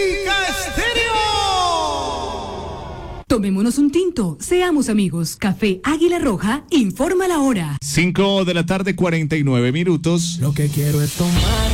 Tomémonos un tinto, seamos amigos. Café Águila Roja informa la hora. 5 de la tarde, 49 minutos. Lo que quiero es tomar.